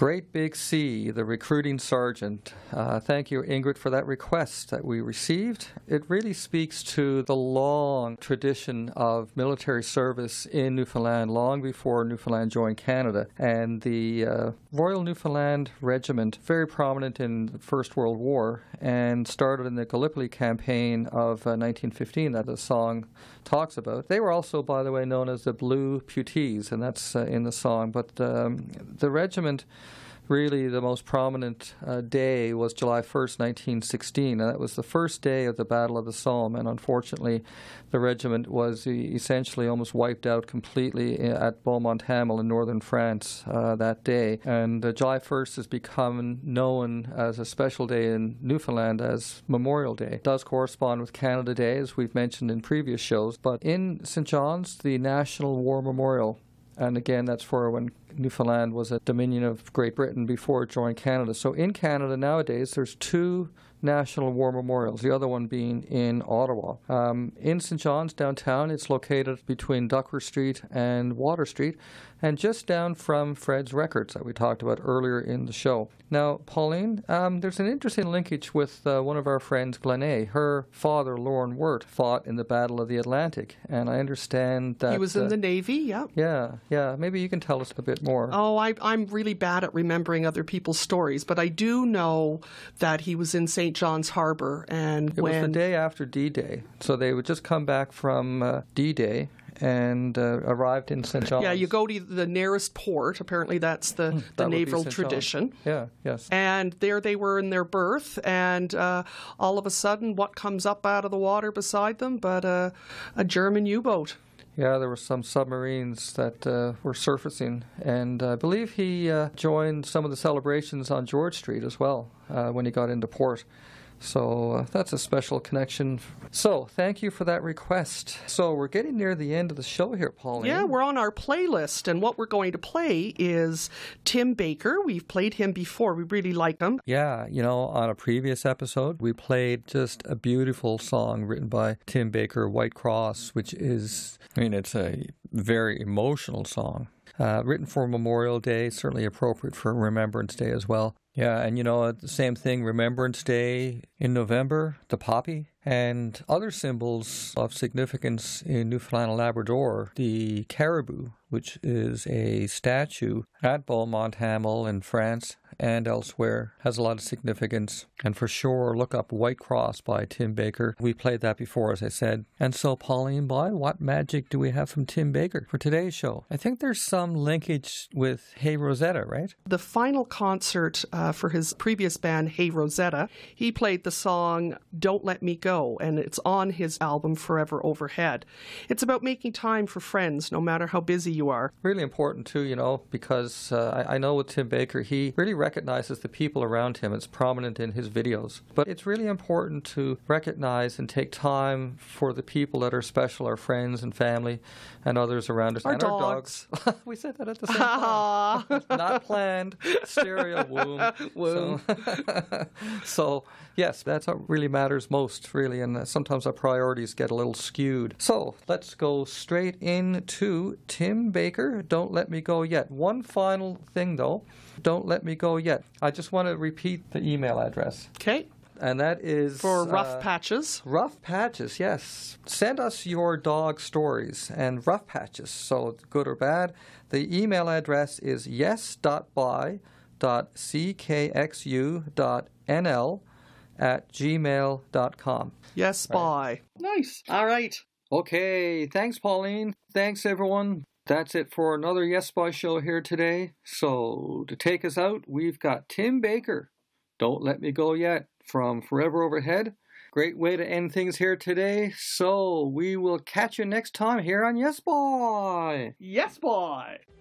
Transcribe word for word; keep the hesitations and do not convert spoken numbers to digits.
Great Big Sea, the recruiting sergeant. Uh, thank you, Ingrid, for that request that we received. It really speaks to the long tradition of military service in Newfoundland, long before Newfoundland joined Canada. And the uh, Royal Newfoundland Regiment, very prominent in the First World War, and started in the Gallipoli campaign of uh, nineteen fifteen that the song talks about. They were also, by the way, known as the Blue Putees, and that's uh, in the song. But um, the regiment, really the most prominent uh, day was July first, nineteen sixteen, and that was the first day of the Battle of the Somme, and unfortunately the regiment was e- essentially almost wiped out completely at Beaumont-Hamel in northern France uh, that day. And uh, July first has become known as a special day in Newfoundland as Memorial Day. It does correspond with Canada Day, as we've mentioned in previous shows, but in Saint John's, the National War Memorial, and again, that's for when Newfoundland was a dominion of Great Britain before it joined Canada. So in Canada nowadays, there's two National War Memorials, the other one being in Ottawa. Um, in Saint John's downtown, it's located between Duckworth Street and Water Street, and just down from Fred's Records that we talked about earlier in the show. Now, Pauline, um, there's an interesting linkage with uh, one of our friends, Glenay. Her father, Lorne Wirt, fought in the Battle of the Atlantic, and I understand that... He was in uh, the Navy, yeah. Yeah, yeah. Maybe you can tell us a bit more. Oh, I, I'm really bad at remembering other people's stories, but I do know that he was in Saint John's Harbor, and it when... was the day after D-Day, so they would just come back from uh, D-Day and uh, arrived in Saint John's. Yeah, you go to the nearest port. Apparently that's the, the that naval tradition. Yeah, yes. And there they were in their berth, and uh, all of a sudden, what comes up out of the water beside them but uh, a German U-boat. Yeah, there were some submarines that uh, were surfacing, and uh, I believe he uh, joined some of the celebrations on George Street as well uh, when he got into port. So uh, that's a special connection. So thank you for that request. So we're getting near the end of the show here, Pauline. Yeah, we're on our playlist, and what we're going to play is Tim Baker. We've played him before. We really like him. Yeah, you know, on a previous episode, we played just a beautiful song written by Tim Baker, White Cross, which is, I mean, it's a very emotional song. Uh, written for Memorial Day, certainly appropriate for Remembrance Day as well. Yeah, and you know, the same thing, Remembrance Day in November, the poppy, and other symbols of significance in Newfoundland and Labrador, the caribou, which is a statue at Beaumont-Hamel in France and elsewhere, has a lot of significance. And for sure, look up White Cross by Tim Baker. We played that before, as I said. And so, Pauline, boy, what magic do we have from Tim Baker for today's show? I think there's some linkage with Hey Rosetta, right? The final concert uh, for his previous band, Hey Rosetta, he played the song Don't Let Me Go, and it's on his album Forever Overhead. It's about making time for friends, no matter how busy you are. Really important, too, you know, because uh, I, I know with Tim Baker, he really recognizes the people around him. It's prominent in his videos. But it's really important to recognize and take time for the people that are special, our friends and family and others around us. Our and dogs. Our dogs. We said that at the same time. Not planned. Stereo womb. Womb. So, so, yes, that's what really matters most, really. And sometimes our priorities get a little skewed. So let's go straight into Tim Baker, Don't Let Me Go Yet. One final thing, though. Don't let me go yet. I just want to repeat the email address. Okay. And that is... For Rough uh, Patches. Rough Patches, yes. Send us your dog stories and rough patches, so good or bad. The email address is yes dot by dot c k x u dot n l at gmail dot com. Yes, bye. Nice. All right. Okay, thanks, Pauline. Thanks, everyone. That's it for another Yes Boy show here today. So, to take us out, we've got Tim Baker, Don't Let Me Go Yet, from Forever Overhead. Great way to end things here today. So, we will catch you next time here on Yes Boy. Yes, boy.